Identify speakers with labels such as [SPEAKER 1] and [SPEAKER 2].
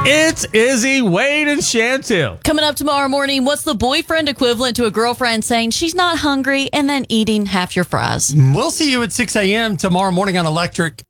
[SPEAKER 1] It's Izzy, Wade, and Chantil.
[SPEAKER 2] Coming up tomorrow morning, what's the boyfriend equivalent to a girlfriend saying she's not hungry and then eating half your fries?
[SPEAKER 3] We'll see you at 6 a.m. tomorrow morning on Electric.